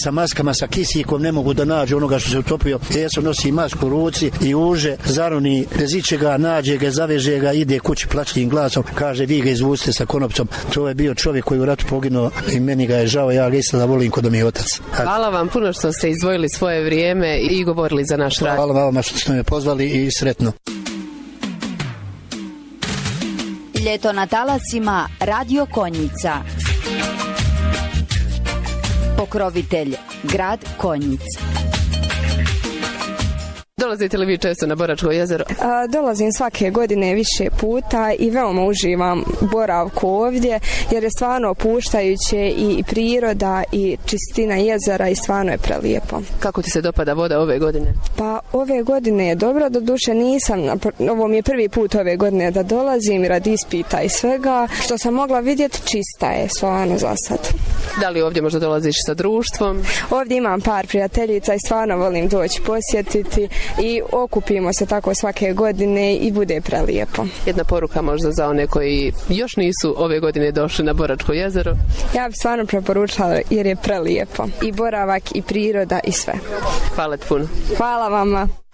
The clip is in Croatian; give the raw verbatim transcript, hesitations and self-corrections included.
sa maskama, sa kisikom, ne mogu da nađu onoga što se utopio. Jesu nosi masku u ruci i uže, zaroni bez ičega, nađe ga, zaveže ga, ide kući plačkim glasom, kaže vi ga izvucite sa konopcom. To je bio čovjek koji u ratu poginuo i meni ga je žao, ja ga isto da volim kod mi je otac. Hvala vam puno što ste izdvojili svoje vrijeme i govorili za naš rad. Hvala vama što ste me pozvali i sretno. Ljeto na talasima, Radio Konjica. Pokrovitelj, grad Konjic. Dolazite li vi često na Boračko jezero? A, dolazim svake godine više puta i veoma uživam boravku ovdje jer je stvarno opuštajuće i priroda i čistina jezera i stvarno je prelijepo. Kako ti se dopada voda ove godine? Pa ove godine je dobro, doduše nisam, ovo mi je prvi put ove godine da dolazim radi ispita i svega. Što sam mogla vidjeti, čista je stvarno za sad. Da li ovdje možda dolaziš sa društvom? Ovdje imam par prijateljica i stvarno volim doći posjetiti i okupimo se tako svake godine i bude prelijepo. Jedna poruka možda za one koji još nisu ove godine došli na Boračko jezero? Ja bih stvarno preporučila jer je prelijepo. I boravak i priroda i sve. Hvala ti puno. Hvala vama.